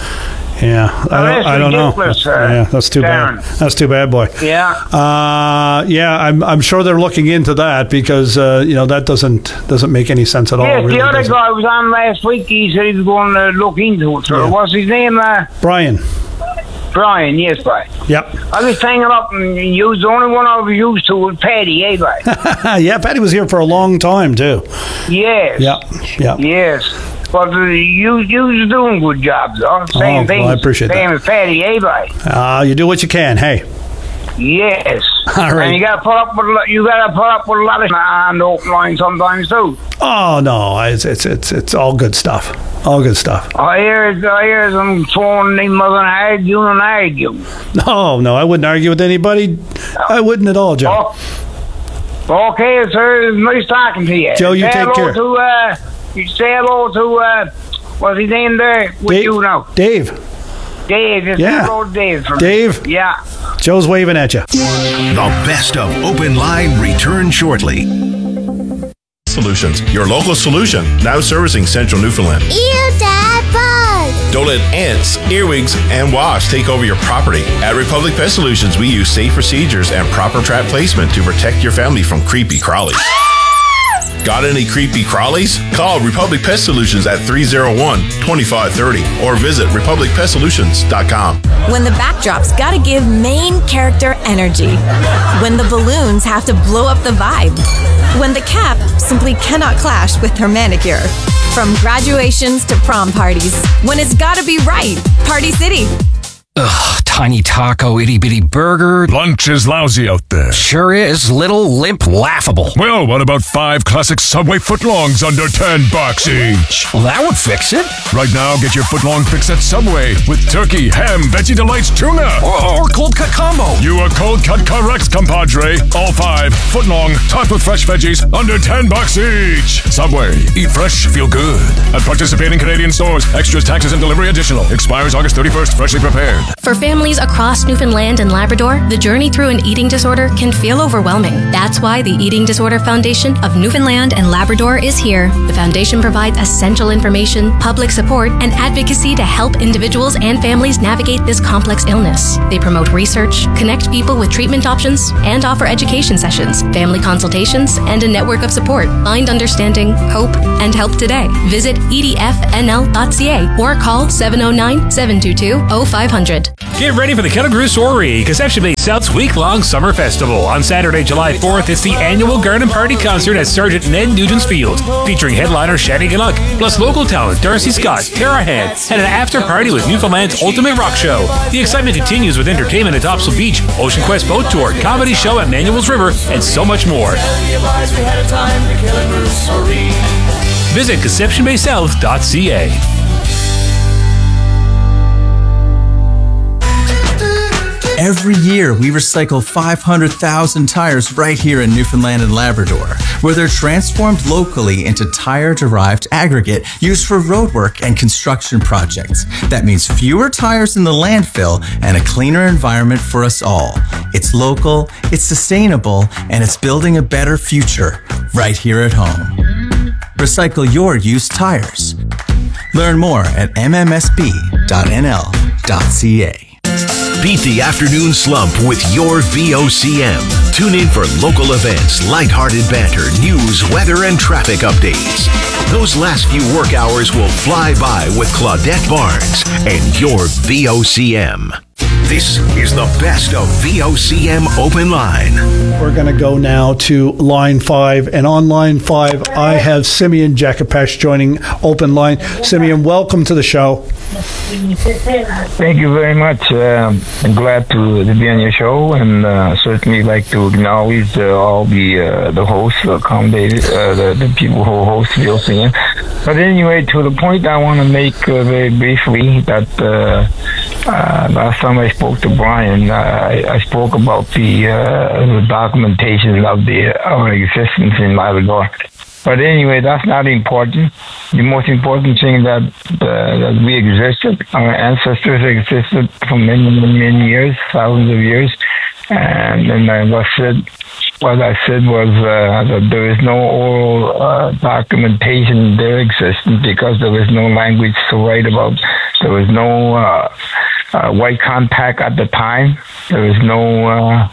I don't know. That's too Darren. bad. That's too bad, boy. Yeah. I'm sure they're looking into that because that doesn't make any sense at all. Yes, really the other guy was on last week. He said he was going to look into it. So what's his name? Brian. Brian, yes, Brian. Yep. I was hanging up and used the only one I was used to was Patty, Brian? Yeah, Patty was here for a long time too. Yes. Yeah. Yes. But you was doing good jobs, though. Same thing. Well, I appreciate that. Same as Patty, Brian? You do what you can. Hey. Yes. All right. And you got to put up with a lot of on the open line sometimes too. Oh no, it's all good stuff. All good stuff. I hear them phoning them argue. No, I wouldn't argue with anybody. I wouldn't at all, Joe. Okay, sir. It's nice talking to you. Joe, you take care. You say hello to what's his name there? With you now? Dave. Just say hello to Dave. Dave. Yeah. Joe's waving at you. The best of Open Line returns shortly. Solutions, your local solution, now servicing Central Newfoundland. Ew, Dad, bugs! Don't let ants, earwigs, and wasps take over your property. At Republic Pest Solutions, we use safe procedures and proper trap placement to protect your family from creepy crawlies. Got any creepy crawlies? Call Republic Pest Solutions at 301-2530 or visit republicpestsolutions.com. When the backdrop's gotta give main character energy. When the balloons have to blow up the vibe. When the cap simply cannot clash with her manicure. From graduations to prom parties. When it's gotta be right. Party City. Ugh, tiny taco, itty-bitty burger. Lunch is lousy out there. Sure is. Little, limp, laughable. Well, what about 5 classic Subway footlongs under $10 each? Well, that would fix it. Right now, get your footlong fix at Subway with turkey, ham, Veggie Delights, tuna. Or cold cut combo. You are cold cut correct, compadre. All 5 footlong, topped with fresh veggies, under $10 each. Subway. Eat fresh, feel good. At participating Canadian stores. Extras, taxes, and delivery additional. Expires August 31st. Freshly prepared. For families across Newfoundland and Labrador, the journey through an eating disorder can feel overwhelming. That's why the Eating Disorder Foundation of Newfoundland and Labrador is here. The foundation provides essential information, public support, and advocacy to help individuals and families navigate this complex illness. They promote research, connect people with treatment options, and offer education sessions, family consultations, and a network of support. Find understanding, hope, and help today. Visit edfnl.ca or call 709-722-0500. Get ready for the Kelligrew Soiree, Conception Bay South's week-long summer festival. On Saturday, July 4th, it's the annual Garden Party concert at Sergeant Ned Nugent's Field, featuring headliner Shadi Galluck, plus local talent Darcy Scott, Tara Hand, and an after-party with Newfoundland's ultimate rock show. The excitement continues with entertainment at Topsail Beach, Ocean Quest Boat Tour, comedy show at Manuel's River, and so much more. Visit ConceptionBaySouth.ca. Every year, we recycle 500,000 tires right here in Newfoundland and Labrador, where they're transformed locally into tire-derived aggregate used for roadwork and construction projects. That means fewer tires in the landfill and a cleaner environment for us all. It's local, it's sustainable, and it's building a better future right here at home. Recycle your used tires. Learn more at mmsb.nl.ca. Beat the afternoon slump with your VOCM. Tune in for local events, lighthearted banter, news, weather, and traffic updates. Those last few work hours will fly by with Claudette Barnes and your VOCM. This is the best of VOCM Open Line. We're going to go now to line 5. And on line 5, I have Simeon Jacopesh joining Open Line. Simeon, welcome to the show. Thank you very much. I'm glad to be on your show, and certainly like to acknowledge all the hosts, accommodated the people who host VOCM. But anyway, to the point I want to make very briefly that last time I spoke to Brian, I spoke about the documentation of our existence in Labrador. But anyway, that's not important. The most important thing that we existed, our ancestors existed for many, many years, thousands of years. And then what I said was that there is no oral documentation their existence because there was no language to write about. There was no white contact at the time. There was no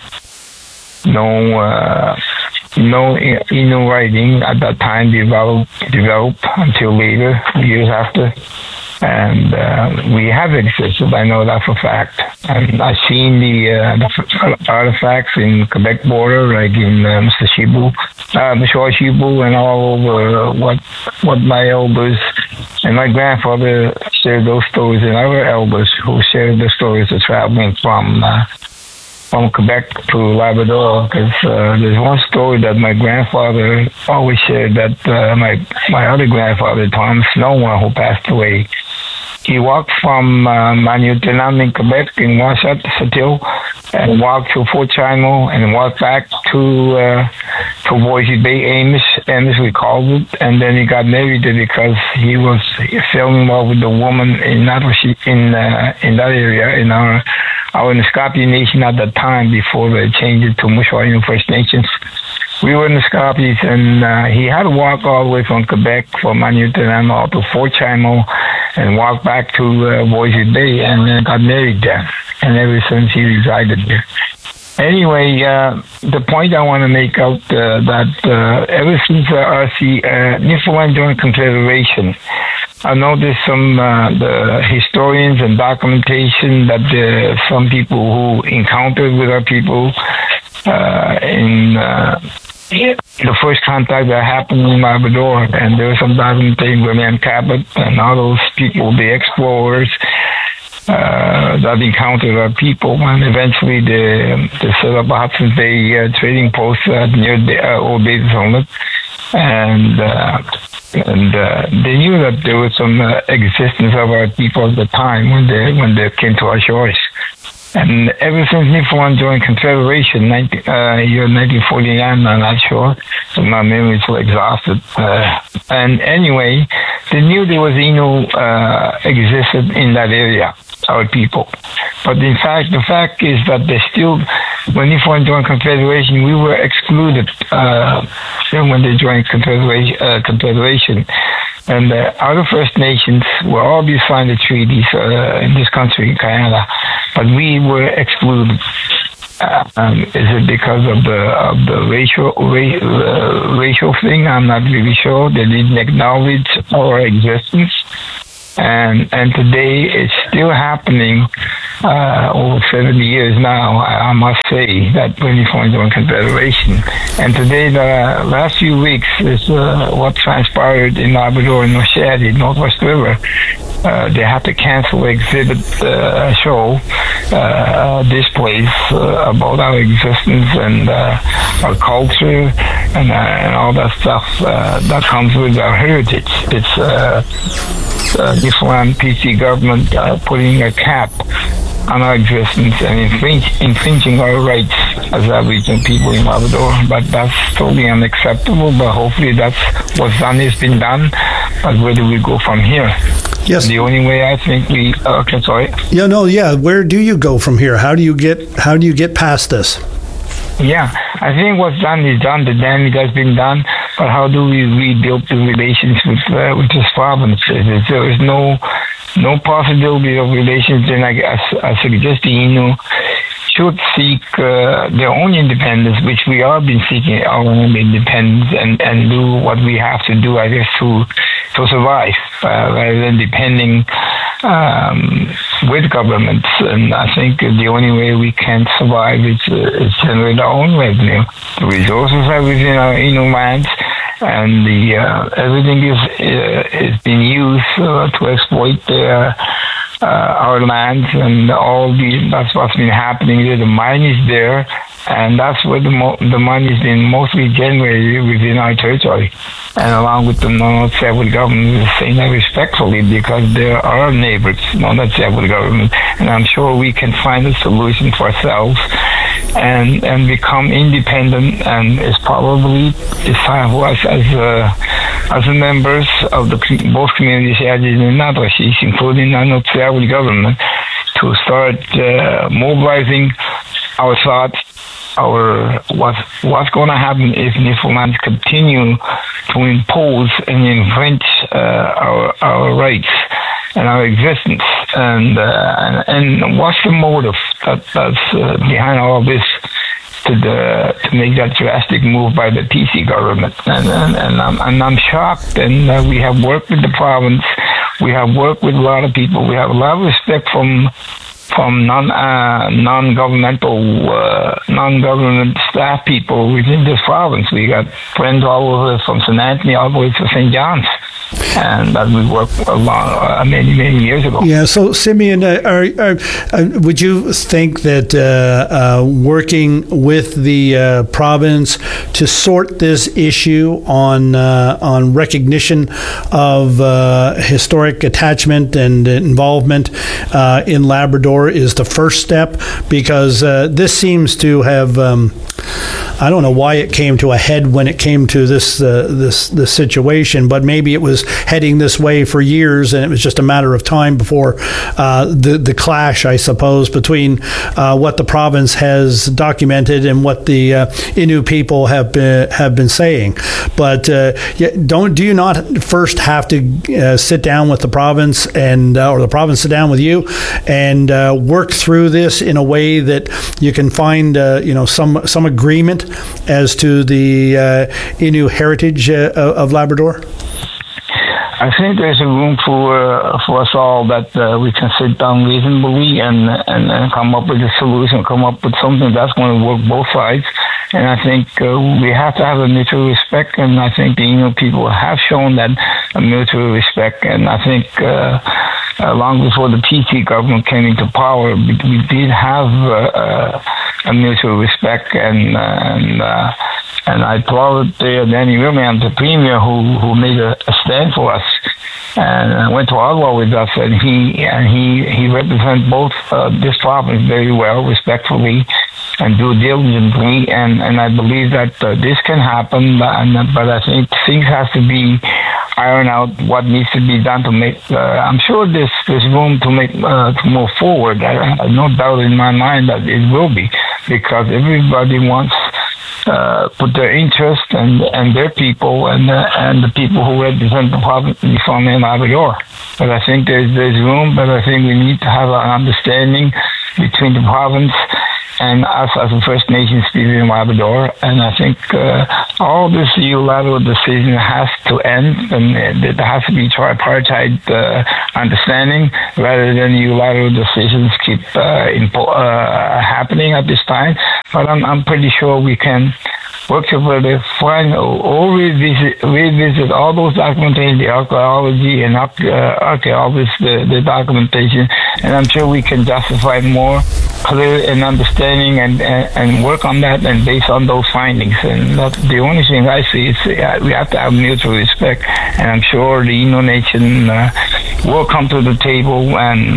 Innu writing at that time developed until later, years after. And we have existed. I know that for a fact. And I've seen the artifacts in Quebec border, like in Mishawashibou, and all over what my elders and my grandfather shared those stories, and other elders who shared the stories of traveling from Quebec to Labrador, because there's one story that my grandfather always shared that my other grandfather, Tom Snowman, who passed away, he walked from Manuternam in Quebec in Washat-Satil and walked to Fort Chimo and walked back to Voisey Bay, Amos we called it, and then he got married there because he fell in love with the woman in that area in our Naskapi Nation at that time before they changed it to Musqueam First Nations. We were in the Naskapis, and he had to walk all the way from Quebec, from Manuternam all to Fort Chimo, and walk back to Voisey Bay, and then got married there. And ever since he resided there. Anyway, the point I want to make out that ever since the Newfoundland Joint Confederation, I know there's some the historians and documentation that some people who encountered with our people in the first contact that happened in Labrador, and there was some documentation with William Cabot and all those people, the explorers that encountered our people, and eventually they set up a Hudson's Bay trading post near the Old Davis Inlet, and they knew that there was some existence of our people at the time when they came to our shores. And ever since Newfoundland joined Confederation, year 1949, I'm not sure, so my memory's so exhausted. And anyway, they knew there was Innu existed in that area, our people. But in fact, the fact is that they still, when Newfoundland joined Confederation, we were excluded when they joined Confederation. And other First Nations were all signed the treaties in this country, in Canada, but we were excluded. Is it because of the racial thing? I'm not really sure. They didn't acknowledge our existence. And today it's still happening over 70 years now, I must say, that when you formed one Confederation. And today, the last few weeks, is what transpired in Labrador and North Northwest River. They had to cancel the exhibit show displays about our existence and our culture and all that stuff that comes with our heritage. It's Newfoundland PC government putting a cap on our existence and infringing our rights as Aboriginal people in Labrador. But that's totally unacceptable. But hopefully that's what's done has been done. But where do we go from here? Yes. The only way I think we. Okay, sorry. Yeah. Where do you go from here? How do you get past this? Yeah, I think what's done is done. The damage has been done. But how do we rebuild the relations with this province? There is no possibility of relations. Then I suggest the Innu should seek their own independence, which we have been seeking our own independence, and do what we have to do, I guess, to survive, rather than depending with governments. And I think the only way we can survive is generate our own revenue. The resources are within our Innu lands, and the everything is being used to exploit our lands, and that's what's been happening there. The mine is there, and that's where the money is being mostly generated within our territory. And along with the non-Tsavo government, saying that respectfully, because there are neighbors, non-Tsavo government, and I'm sure we can find a solution for ourselves and become independent. And it's probably time for us as members of both communities, and Natrashis, including the non-Tsavo government, to start mobilizing our thoughts. What's going to happen if Newfoundland continue to impose and infringe our rights and our existence, and what's the motive that's behind all this to make that drastic move by the PC government? And I'm shocked. And we have worked with the province. We have worked with a lot of people. We have a lot of respect from non-government staff people within this province. We got friends all over from St. Anthony all the way to St. John's, and that we worked along many years ago. Yeah. So, Simeon, would you think that working with the province to sort this issue on recognition of historic attachment and involvement in Labrador is the first step? Because this seems to have I don't know why it came to a head when it came to this situation, but maybe it was heading this way for years, and it was just a matter of time before the clash, I suppose, between what the province has documented and what the Innu people have been saying. But do you not first have to sit down with the province and or the province sit down with you and work through this in a way that you can find some agreement as to the Innu heritage of Labrador? I think there's a room for us all that we can sit down reasonably and come up with a solution, come up with something that's going to work both sides. And I think we have to have a mutual respect, and I think the Innu people have shown that mutual respect. And I think long before the PC government came into power, we did have a mutual respect, and I applaud Danny Williams, the premier, who made a stand for us, and went to Ottawa with us, and he represents both this province very well, respectfully, and due diligently, and I believe that this can happen, but I think things have to be ironed out what needs to be done to make. I'm sure there's room to make to move forward. No doubt in my mind that it will be, because everybody wants put their interest and their people and the people who represent the province from Labrador. But I think there's room, but I think we need to have an understanding between the province and us as a First Nations people in Labrador. And I think all this unilateral decision has to end, and there has to be tripartite understanding rather than unilateral decisions keep happening at this time. But I'm pretty sure we can work together, find or revisit all those documentation, the archaeology and archaeologists, the documentation, and I'm sure we can justify more clear and understanding and work on that and based on those findings. And that's the only thing I see is we have to have mutual respect, and I'm sure the Innu Nation will come to the table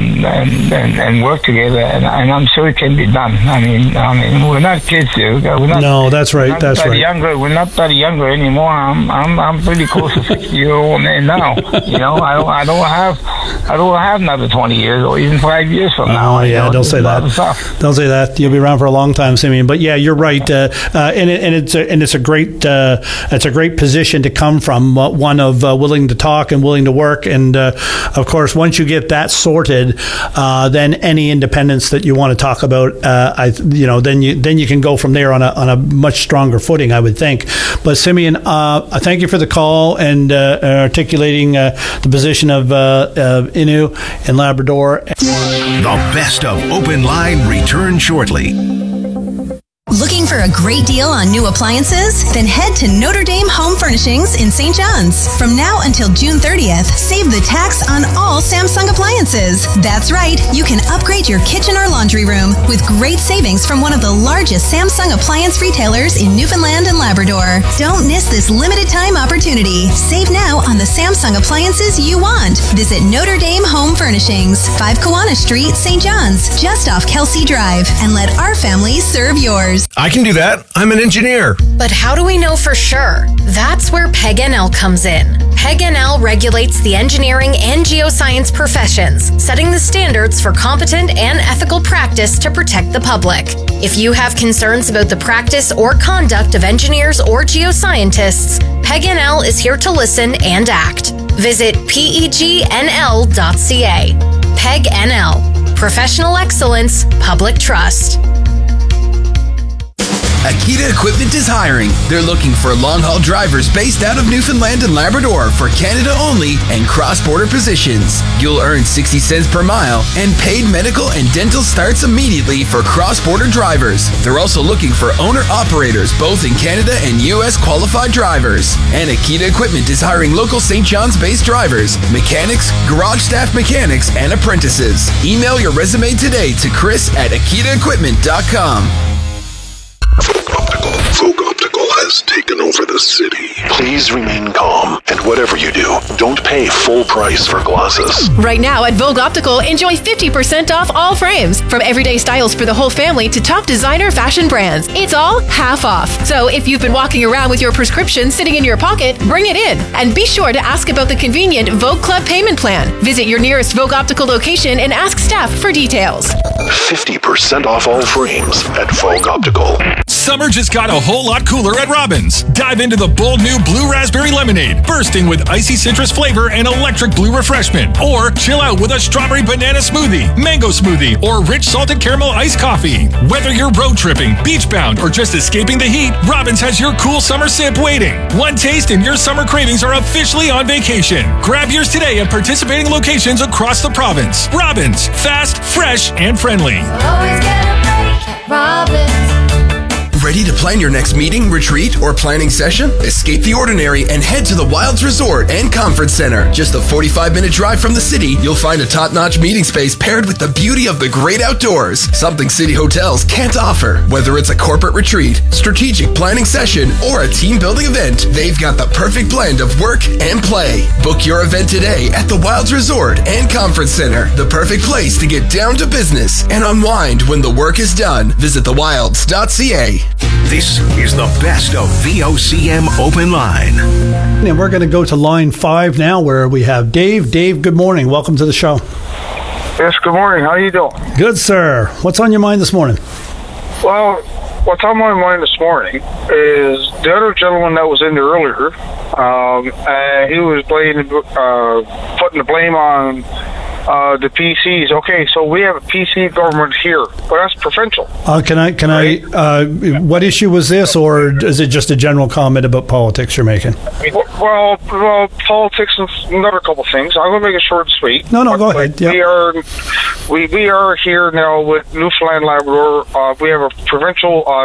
and work together, and I'm sure it can be done. I mean, we're not kids here. No, that's right. That's right. We're not that younger anymore. I'm pretty close to 60-year-old man now. I don't have another 20 years or even 5 years from now. Oh yeah, don't say that. Don't say that. You'll be around for a long time, Simeon. But yeah, you're right. And it's a great position to come from. One of willing to talk and willing to work. And of course, once you get that sorted, then any independence that you want to talk about, then you can go from there on a much stronger footing, I would think. But Simeon, thank you for the call and articulating the position of Innu and Labrador. The best of Open Line return shortly. Looking for a great deal on new appliances? Then head to Notre Dame Home Furnishings in St. John's. From now until June 30th, save the tax on all Samsung appliances. That's right, you can upgrade your kitchen or laundry room with great savings from one of the largest Samsung appliance retailers in Newfoundland and Labrador. Don't miss this limited time opportunity. Save now on the Samsung appliances you want. Visit Notre Dame Home Furnishings, 5 Kawana Street, St. John's, just off Kelsey Drive, and let our family serve yours. I can do that. I'm an engineer. But how do we know for sure? That's where PEG-NL comes in. PEG-NL regulates the engineering and geoscience professions, setting the standards for competent and ethical practice to protect the public. If you have concerns about the practice or conduct of engineers or geoscientists, PEG-NL is here to listen and act. Visit pegnl.ca. PEG-NL. Professional excellence, public trust. Akita Equipment is hiring. They're looking for long-haul drivers based out of Newfoundland and Labrador for Canada only and cross-border positions. You'll earn 60 cents per mile, and paid medical and dental starts immediately for cross-border drivers. They're also looking for owner-operators both in Canada and U.S. qualified drivers. And Akita Equipment is hiring local St. John's-based drivers, mechanics, garage staff mechanics, and apprentices. Email your resume today to Chris@akitaequipment.com. Folk Optical has taken over the city. Please remain calm, and whatever you do, don't pay full price for glasses. Right now at Vogue Optical, enjoy 50% off all frames. From everyday styles for the whole family to top designer fashion brands. It's all half off. So if you've been walking around with your prescription sitting in your pocket, bring it in. And be sure to ask about the convenient Vogue Club payment plan. Visit your nearest Vogue Optical location and ask staff for details. 50% off all frames at Vogue Optical. Summer just got a whole lot cooler at Robbins. Dive into the bold new Blue Raspberry Lemonade, bursting with icy citrus flavor and electric blue refreshment. Or chill out with a strawberry banana smoothie, mango smoothie, or rich salted caramel iced coffee. Whether you're road tripping, beach bound, or just escaping the heat, Robbins has your cool summer sip waiting. One taste and your summer cravings are officially on vacation. Grab yours today at participating locations across the province. Robbins, fast, fresh, and friendly. Always get a break at Robbins. Ready to plan your next meeting, retreat, or planning session? Escape the ordinary and head to the Wilds Resort and Conference Center. Just a 45-minute drive from the city, you'll find a top-notch meeting space paired with the beauty of the great outdoors, something city hotels can't offer. Whether it's a corporate retreat, strategic planning session, or a team-building event, they've got the perfect blend of work and play. Book your event today at the Wilds Resort and Conference Center, the perfect place to get down to business and unwind when the work is done. Visit thewilds.ca. This is the best of VOCM Open Line. And we're going to go to line 5 now, where we have Dave. Dave, good morning. Welcome to the show. Yes, good morning. How you doing? Good, sir. What's on your mind this morning? Well, what's on my mind this morning is the other gentleman that was in there earlier. He was putting the blame on the PCs. Okay, so we have a PC government here, but that's provincial. Can I? What issue was this, or is it just a general comment about politics you're making? Well, politics and another couple things. I'm going to make it short and sweet. No, go ahead. Yep. We are here now with Newfoundland Labrador. We have a provincial